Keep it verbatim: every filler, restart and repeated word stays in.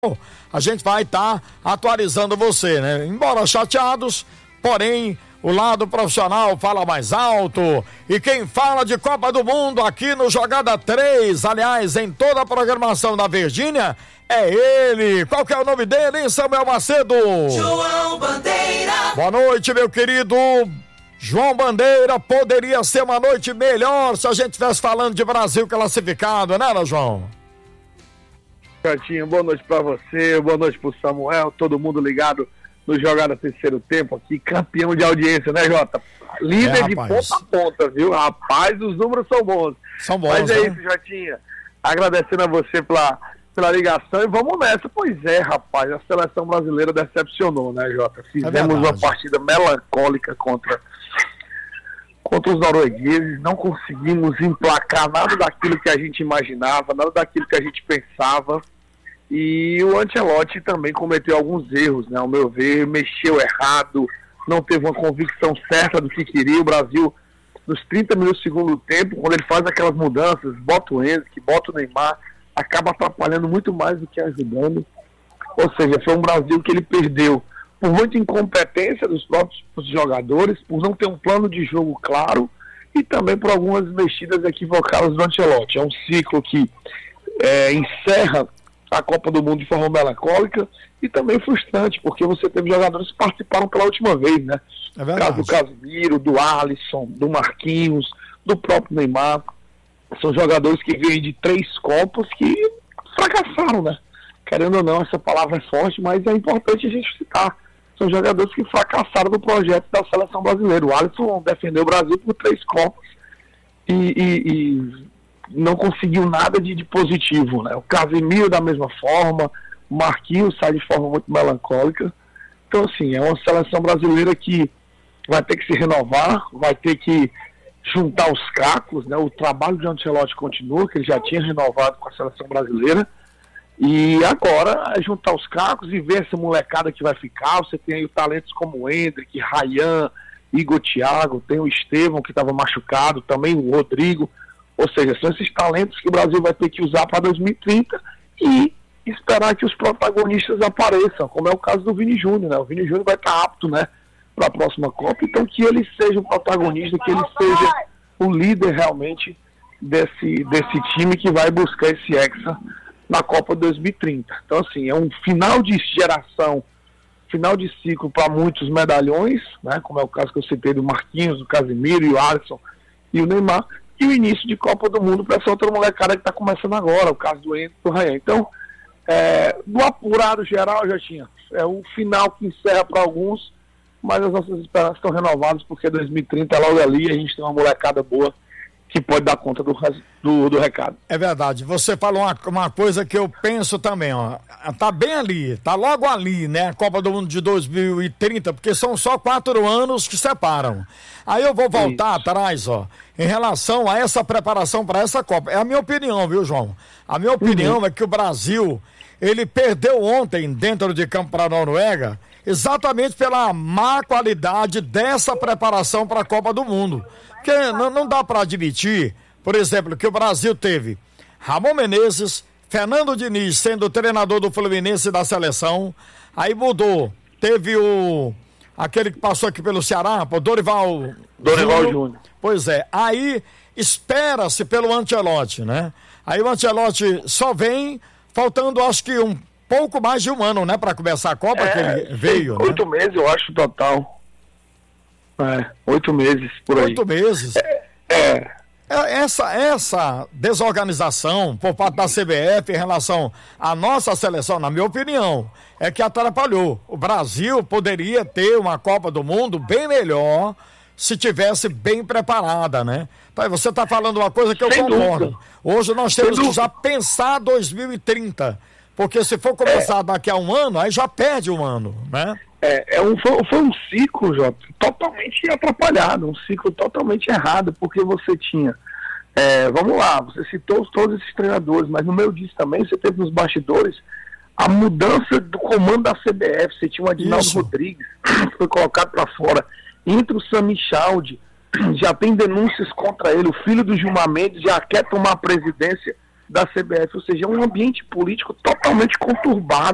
A gente vai estar tá atualizando você, né? Embora chateados, porém o lado profissional fala mais alto. E quem fala de Copa do Mundo aqui no Jogada três, aliás, em toda a programação da Virgínia, é ele. Qual que é o nome dele, hein, Samuel Macedo? João Bandeira. Boa noite, meu querido João Bandeira. Poderia ser uma noite melhor se a gente estivesse falando de Brasil classificado, né, João? Cantinho, boa noite pra você, boa noite pro Samuel, todo mundo ligado no Jogada Terceiro Tempo aqui, campeão de audiência, né, Jota? Líder é, de ponta a ponta, viu? Rapaz, os números são bons. São bons, Mas é né? isso, Jotinha. Agradecendo a você pela, pela ligação e vamos nessa. Pois é, rapaz, a seleção brasileira decepcionou, né, Jota? Fizemos é uma partida melancólica contra... contra os noruegueses, não conseguimos emplacar nada daquilo que a gente imaginava, nada daquilo que a gente pensava, e o Ancelotti também cometeu alguns erros, né, ao meu ver, mexeu errado, não teve uma convicção certa do que queria. O Brasil, nos trinta minutos do segundo tempo, quando ele faz aquelas mudanças, bota o Enzo, que bota o Neymar, acaba atrapalhando muito mais do que ajudando, ou seja, foi um Brasil que ele perdeu por muita incompetência dos próprios jogadores, por não ter um plano de jogo claro e também por algumas mexidas equivocadas do Ancelotti. É um ciclo que é, encerra a Copa do Mundo de forma melancólica e também frustrante, porque você teve jogadores que participaram pela última vez, né? É o caso do Casemiro, do Alisson, do Marquinhos, do próprio Neymar. São jogadores que vêm de três Copas que fracassaram, né? Querendo ou não, essa palavra é forte, mas é importante a gente citar. São jogadores que fracassaram no projeto da seleção brasileira. O Alisson defendeu o Brasil por três Copas e, e, e não conseguiu nada de, de positivo, né? O Casemiro da mesma forma, o Marquinhos sai de forma muito melancólica. Então, assim, é uma seleção brasileira que vai ter que se renovar, vai ter que juntar os cacos, né? O trabalho de Ancelotti continua, que ele já tinha renovado com a seleção brasileira. E agora é juntar os cacos e ver essa molecada que vai ficar. Você tem aí talentos como o Hendrick, Ryan, Igor Thiago, tem o Estevão que estava machucado, também o Rodrigo. Ou seja, são esses talentos que o Brasil vai ter que usar para dois mil e trinta e esperar que os protagonistas apareçam, como é o caso do Vini Júnior, né? O Vini Júnior vai estar apto, né, para a próxima Copa, então que ele seja o protagonista, que ele seja o líder realmente desse, desse time que vai buscar esse hexa na Copa dois mil e trinta. Então, assim, é um final de geração, final de ciclo para muitos medalhões, né, como é o caso que eu citei do Marquinhos, do Casemiro, e o Alisson e o Neymar, e o início de Copa do Mundo para essa outra molecada que está começando agora, o caso do Hendrick e do Ryan. Então, é, no apurado geral, já tinha, é o final que encerra para alguns, mas as nossas esperanças estão renovadas, porque dois mil e trinta é logo ali e a gente tem uma molecada boa que pode dar conta do, do, do recado. É verdade, você falou uma, uma coisa que eu penso também, ó, tá bem ali, tá logo ali, né, a Copa do Mundo de dois mil e trinta, porque são só quatro anos que separam. Aí eu vou voltar Isso. atrás, ó, em relação a essa preparação para essa Copa. É a minha opinião, viu, João? A minha opinião uhum. é que o Brasil, ele perdeu ontem dentro de campo para a Noruega, exatamente pela má qualidade dessa preparação para a Copa do Mundo. Porque não, não dá para admitir, por exemplo, que o Brasil teve Ramon Menezes, Fernando Diniz sendo treinador do Fluminense e da seleção, aí mudou, teve o aquele que passou aqui pelo Ceará, o Dorival Dorival Júnior. Pois é, aí espera-se pelo Ancelotti, né? Aí o Ancelotti só vem faltando, acho que um pouco mais de um ano, né, para começar a Copa, é, que ele veio, né? Oito meses, eu acho, total. É, oito meses, por aí. Oito meses. É, é. Essa, essa desorganização por parte da C B F em relação à nossa seleção, na minha opinião, é que atrapalhou. O Brasil poderia ter uma Copa do Mundo bem melhor se tivesse bem preparada, né? Então, você está falando uma coisa que eu Sem concordo. Dúvida. Hoje nós temos Sem que já pensar dois mil e trinta, porque se for começar é. daqui a um ano, aí já perde um ano, né? É, é um, foi, foi um ciclo, Jota, totalmente atrapalhado, um ciclo totalmente errado, porque você tinha, é, vamos lá, você citou todos esses treinadores, mas no meio disso também você teve nos bastidores a mudança do comando da C B F. Você tinha o Adinaldo Isso. Rodrigues, que foi colocado para fora, entre o Sami Chaldi, já tem denúncias contra ele, o filho do Gilmar Mendes já quer tomar a presidência da C B F, ou seja, é um ambiente político totalmente conturbado.